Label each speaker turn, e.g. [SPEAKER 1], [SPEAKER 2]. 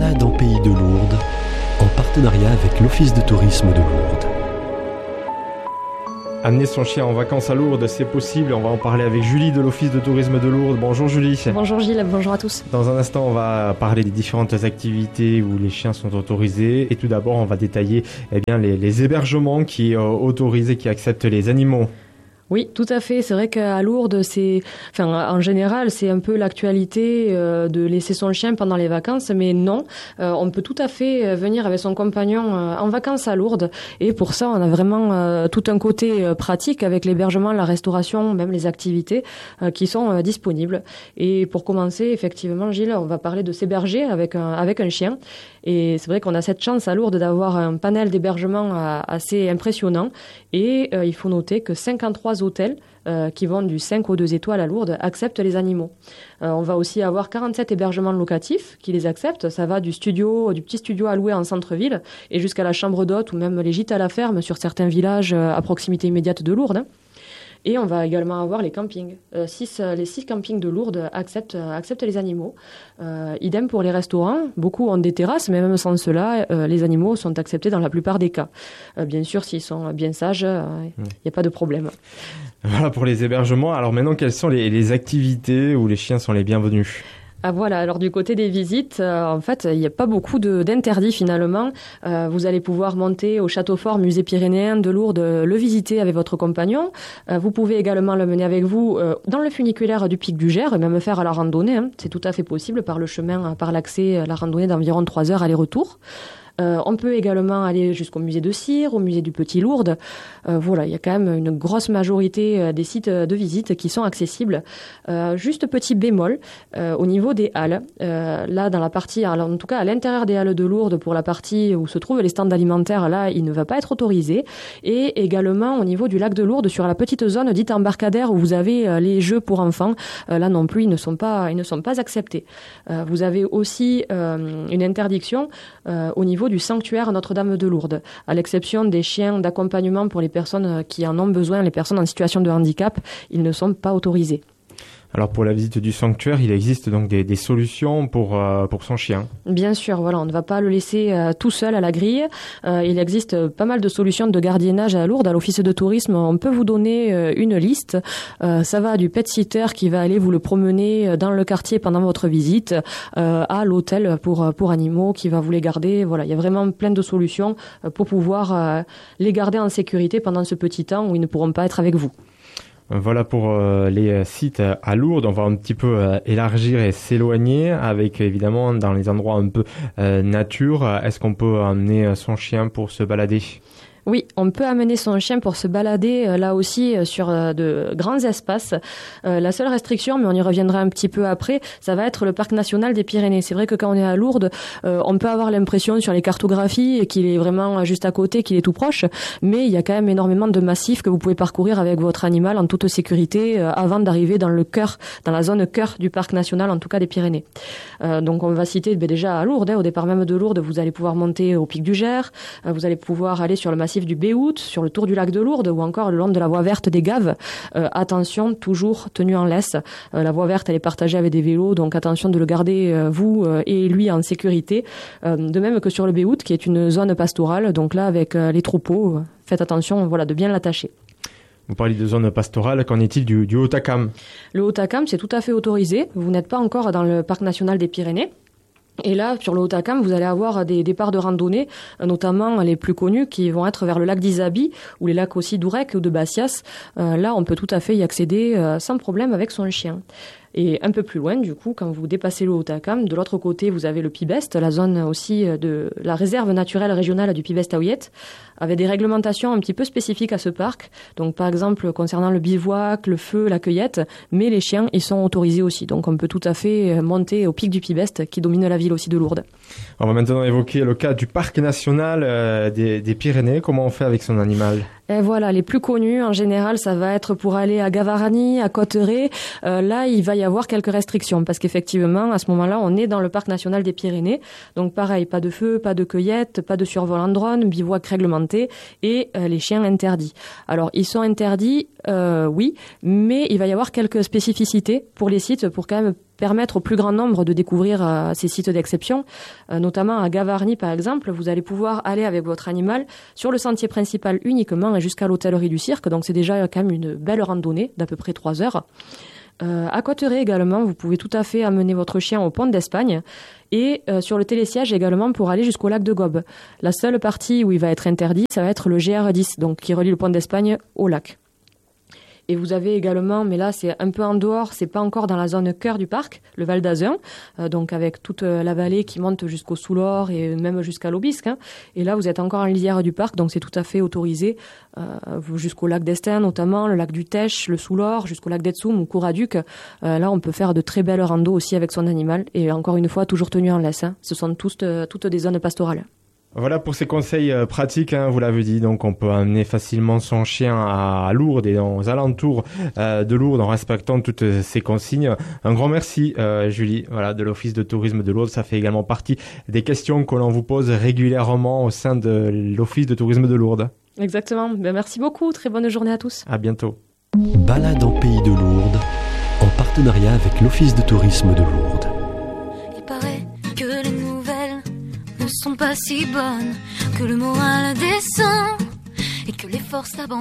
[SPEAKER 1] balade en pays de Lourdes, en partenariat avec l'Office de tourisme de Lourdes.
[SPEAKER 2] Amener son chien en vacances à Lourdes, c'est possible. On va en parler avec Julie de l'Office de tourisme de Lourdes. Bonjour Julie.
[SPEAKER 3] Bonjour Gilles, bonjour à tous.
[SPEAKER 2] Dans un instant, on va parler des différentes activités où les chiens sont autorisés. Et tout d'abord, on va détailler les hébergements qui autorisent et qui acceptent les animaux.
[SPEAKER 3] Oui, tout à fait. C'est vrai qu'à Lourdes, en général, c'est un peu l'actualité de laisser son chien pendant les vacances, mais non, on peut tout à fait venir avec son compagnon en vacances à Lourdes. Et pour ça, on a vraiment tout un côté pratique avec l'hébergement, la restauration, même les activités qui sont disponibles. Et pour commencer, effectivement, Gilles, on va parler de s'héberger avec un chien. Et c'est vrai qu'on a cette chance à Lourdes d'avoir un panel d'hébergement assez impressionnant. Et il faut noter que 53 hôtels qui vont du 5 aux 2 étoiles à Lourdes acceptent les animaux. On va aussi avoir 47 hébergements locatifs qui les acceptent. Ça va du petit studio à louer en centre-ville et jusqu'à la chambre d'hôte ou même les gîtes à la ferme sur certains villages à proximité immédiate de Lourdes. Et on va également avoir les campings. Les 6 campings de Lourdes acceptent les animaux. Idem pour les restaurants. Beaucoup ont des terrasses, mais même sans cela, les animaux sont acceptés dans la plupart des cas. Bien sûr, s'ils sont bien sages, il n'y a pas de problème.
[SPEAKER 2] Voilà pour les hébergements. Alors maintenant, quelles sont les activités où les chiens sont les bienvenus ?
[SPEAKER 3] Ah voilà, alors du côté des visites, en fait, il n'y a pas beaucoup d'interdits finalement. Vous allez pouvoir monter au Château Fort, musée pyrénéen de Lourdes, le visiter avec votre compagnon. Vous pouvez également le mener avec vous dans le funiculaire du Pic du Gers et même faire la randonnée. C'est tout à fait possible par le chemin, par l'accès, la randonnée d'environ 3 heures aller-retour. On peut également aller jusqu'au musée de Cire, au musée du Petit Lourdes. Voilà, il y a quand même une grosse majorité des sites de visite qui sont accessibles. Juste petit bémol, au niveau des halles, là dans la partie, en tout cas à l'intérieur des halles de Lourdes, pour la partie où se trouvent les stands alimentaires, là il ne va pas être autorisé. Et également au niveau du lac de Lourdes, sur la petite zone dite embarcadère où vous avez les jeux pour enfants, là non plus ils ne sont pas acceptés. Vous avez aussi une interdiction au niveau du sanctuaire Notre-Dame de Lourdes, à l'exception des chiens d'accompagnement pour les personnes qui en ont besoin, les personnes en situation de handicap, ils ne sont pas autorisés.
[SPEAKER 2] Alors pour la visite du sanctuaire, il existe donc des solutions pour son chien.
[SPEAKER 3] Bien sûr, voilà, on ne va pas le laisser tout seul à la grille. Il existe pas mal de solutions de gardiennage à Lourdes. À l'office de tourisme, on peut vous donner une liste. Ça va du pet sitter qui va aller vous le promener dans le quartier pendant votre visite, à l'hôtel pour animaux qui va vous les garder. Voilà, il y a vraiment plein de solutions pour pouvoir les garder en sécurité pendant ce petit temps où ils ne pourront pas être avec vous.
[SPEAKER 2] Voilà pour les sites à Lourdes. On va un petit peu élargir et s'éloigner avec évidemment dans les endroits un peu nature. Est-ce qu'on peut amener son chien pour se balader ?
[SPEAKER 3] Oui, on peut amener son chien pour se balader là aussi sur de grands espaces. La seule restriction, mais on y reviendra un petit peu après, ça va être le parc national des Pyrénées. C'est vrai que quand on est à Lourdes, on peut avoir l'impression sur les cartographies qu'il est vraiment juste à côté, qu'il est tout proche, mais il y a quand même énormément de massifs que vous pouvez parcourir avec votre animal en toute sécurité avant d'arriver dans la zone cœur du parc national, en tout cas des Pyrénées. Donc on va citer déjà à Lourdes, au départ même de Lourdes, vous allez pouvoir monter au Pic du Gers, vous allez pouvoir aller sur le massif du Béhout, sur le tour du lac de Lourdes ou encore le long de la voie verte des Gaves. Attention, toujours tenue en laisse. La voie verte, elle est partagée avec des vélos, donc attention de le garder, vous et lui, en sécurité. De même que sur le Béhout, qui est une zone pastorale, donc là, avec les troupeaux, faites attention de bien l'attacher.
[SPEAKER 2] Vous parlez de zone pastorale, qu'en est-il du Haut-Acam ? Le
[SPEAKER 3] Haut-Acam, c'est tout à fait autorisé. Vous n'êtes pas encore dans le parc national des Pyrénées. Et là, sur le Haut-Acam, vous allez avoir des départs de randonnée, notamment les plus connus, qui vont être vers le lac d'Isabi ou les lacs aussi d'Ourec ou de Bassias. Là, on peut tout à fait y accéder sans problème avec son chien. Et un peu plus loin, du coup, quand vous dépassez le Haut-Acam, de l'autre côté, vous avez le Pibest, la zone aussi de la réserve naturelle régionale du Pibest-Aouillette, avec des réglementations un petit peu spécifiques à ce parc. Donc, par exemple, concernant le bivouac, le feu, la cueillette, mais les chiens, ils sont autorisés aussi. Donc, on peut tout à fait monter au pic du Pibest, qui domine la ville aussi de Lourdes.
[SPEAKER 2] On va maintenant évoquer le cas du parc national des Pyrénées. Comment on fait avec son animal ?
[SPEAKER 3] Et voilà, les plus connus, en général, ça va être pour aller à Gavarani, à Cotteret. Là, il va y avoir quelques restrictions parce qu'effectivement, à ce moment-là, on est dans le parc national des Pyrénées. Donc, pareil, pas de feu, pas de cueillette, pas de survol en drone, bivouac réglementé et les chiens interdits. Alors, ils sont interdits, oui, mais il va y avoir quelques spécificités pour les sites pour quand même permettre au plus grand nombre de découvrir ces sites d'exception, notamment à Gavarnie par exemple. Vous allez pouvoir aller avec votre animal sur le sentier principal uniquement et jusqu'à l'hôtellerie du cirque, donc c'est déjà quand même une belle randonnée d'à peu près 3 heures. À Cotteret également, vous pouvez tout à fait amener votre chien au pont d'Espagne et sur le télésiège également pour aller jusqu'au lac de Gobes. La seule partie où il va être interdit, ça va être le GR10, donc qui relie le pont d'Espagne au lac. Et vous avez également, mais là c'est un peu en dehors, c'est pas encore dans la zone cœur du parc, le Val d'Azun, donc avec toute la vallée qui monte jusqu'au Soulor et même jusqu'à l'Aubisque. Et là vous êtes encore en lisière du parc, donc c'est tout à fait autorisé jusqu'au lac d'Estaing notamment, le lac du Teche, le Soulor, jusqu'au lac d'Etsoum ou Couraduc. Là on peut faire de très belles randos aussi avec son animal et encore une fois toujours tenu en laisse. Ce sont toutes des zones pastorales.
[SPEAKER 2] Voilà pour ces conseils pratiques, vous l'avez dit, donc on peut amener facilement son chien à Lourdes et aux alentours de Lourdes en respectant toutes ces consignes. Un grand merci Julie, de l'Office de tourisme de Lourdes, ça fait également partie des questions que l'on vous pose régulièrement au sein de l'Office de tourisme de Lourdes.
[SPEAKER 3] Exactement, merci beaucoup, très bonne journée à tous.
[SPEAKER 2] À bientôt.
[SPEAKER 1] Balade en Pays de Lourdes, en partenariat avec l'Office de tourisme de Lourdes.
[SPEAKER 4] Il paraît que les nouvelles ne sont pas si bonnes, que le moral descend et que les forces s'abandonnent.